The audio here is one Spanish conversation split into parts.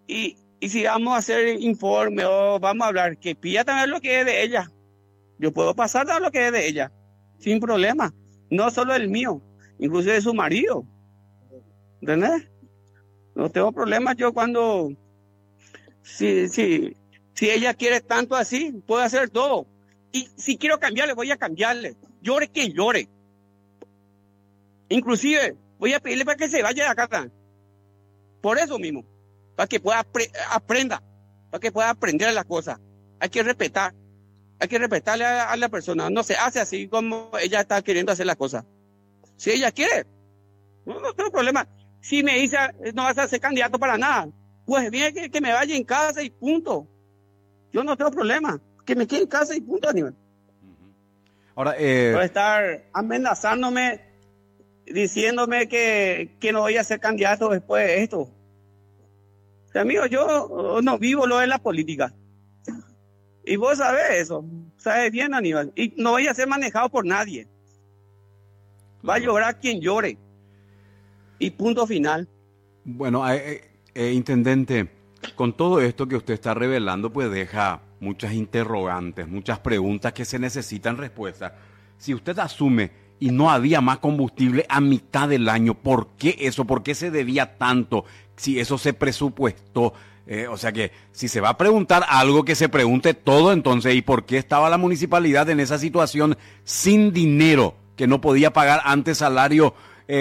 Y si vamos a hacer informe o vamos a hablar, que pida también lo que es de ella. Yo puedo pasar a lo que es de ella, sin problema. No solo el mío, incluso de su marido. ¿Entendés? No tengo problemas yo cuando... Si ella quiere tanto así, puede hacer todo. Y si quiero cambiarle, voy a cambiarle. Llore quien llore. Inclusive, voy a pedirle para que se vaya de acá. Por eso mismo. Para que pueda aprenda. Para que pueda aprender las cosas. Hay que respetar. Hay que respetarle a la persona. No se hace así como ella está queriendo hacer las cosas. Si ella quiere, no tengo problema. Si me dice, no vas a ser candidato para nada, pues bien que me vaya en casa y punto. Yo no tengo problema. Que me quede en casa y punto, Aníbal. Ahora, por estar amenazándome, diciéndome que no voy a ser candidato después de esto. Amigo, yo no vivo lo de la política. Y vos sabés eso. Sabes bien, Aníbal. Y no voy a ser manejado por nadie. Va a llorar quien llore. Y punto final. Bueno, intendente, con todo esto que usted está revelando, pues deja muchas interrogantes, muchas preguntas que se necesitan respuestas. Si usted asume y no había más combustible a mitad del año, ¿por qué eso? ¿Por qué se debía tanto? Si eso se presupuestó. O sea que si se va a preguntar algo, que se pregunte todo entonces. ¿Y por qué estaba la municipalidad en esa situación sin dinero? Que no podía pagar antes salario,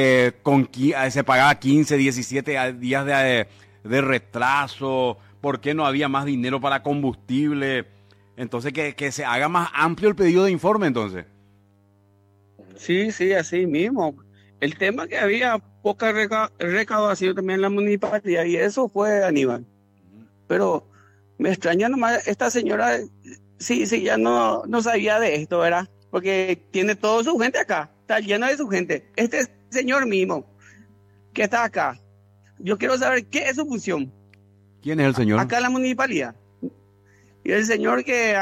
se pagaba 15, 17 días de retraso. ¿Por qué no había más dinero para combustible? Entonces que se haga más amplio el pedido de informe entonces. Sí, así mismo. El tema que había poca recaudación también en la municipalidad, y eso fue, Aníbal. Pero me extraña nomás esta señora, sí, ya no sabía de esto, ¿verdad? Porque tiene toda su gente acá, está lleno de su gente. Este señor mismo que está acá, yo quiero saber qué es su función. ¿Quién es el señor? Acá en la municipalidad. Y el señor que...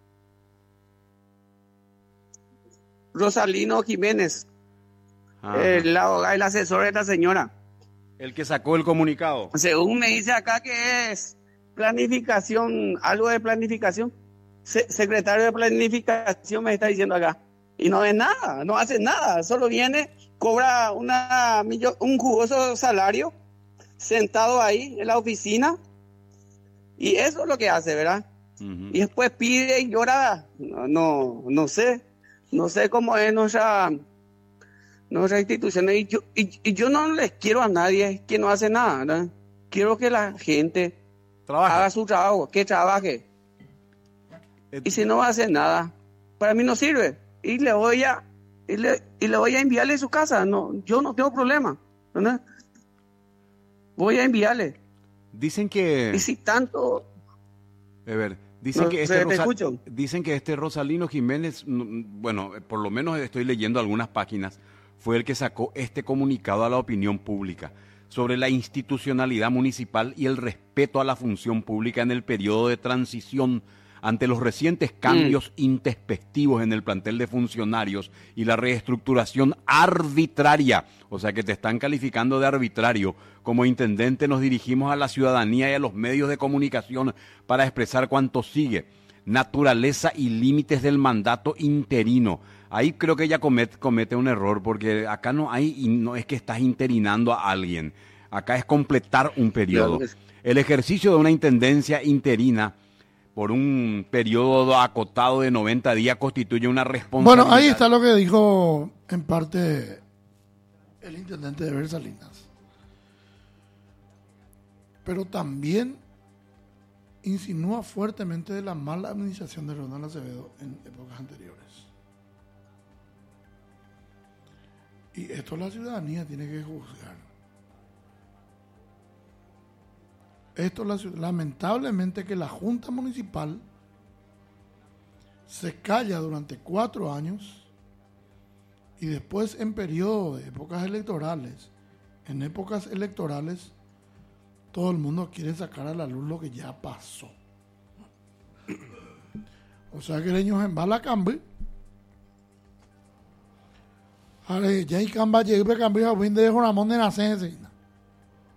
Rosalino Jiménez, el asesor de la señora. El que sacó el comunicado. Según me dice acá que es planificación, algo de planificación. Secretario de planificación me está diciendo acá. Y no es nada, no hace nada. Solo viene, cobra un jugoso salario, sentado ahí en la oficina. Y eso es lo que hace, ¿verdad? Uh-huh. Y después pide y llora. No sé. No sé cómo es nuestra institución. Y yo no les quiero a nadie que no hace nada, ¿verdad? Quiero que la gente haga su trabajo, que trabaje. Y si no va a hacer nada, para mí no sirve. Y le voy a enviarle a su casa. No, yo no tengo problema, ¿verdad? Voy a enviarle. Dicen que... Y si tanto... Dicen que este Rosalino Jiménez, bueno, por lo menos estoy leyendo algunas páginas, fue el que sacó este comunicado a la opinión pública sobre la institucionalidad municipal y el respeto a la función pública en el periodo de transición ante los recientes cambios intempestivos en el plantel de funcionarios y la reestructuración arbitraria. O sea que te están calificando de arbitrario. Como intendente nos dirigimos a la ciudadanía y a los medios de comunicación para expresar cuanto sigue. Naturaleza y límites del mandato interino. Ahí creo que ella comete un error, porque acá no es que estás interinando a alguien. Acá es completar un periodo. El ejercicio de una intendencia interina por un periodo acotado de 90 días constituye una responsabilidad. Bueno, ahí está lo que dijo en parte el intendente de Versalinas. Pero también insinúa fuertemente de la mala administración de Ronald Acevedo en épocas anteriores. Y esto la ciudadanía tiene que juzgar. Esto lamentablemente que la Junta Municipal se calla durante 4 años y después en periodo de épocas electorales, todo el mundo quiere sacar a la luz lo que ya pasó. O sea que ellos en bala cambio. Ya hay cambio, llega cambio a fin de Ramón de Nacense.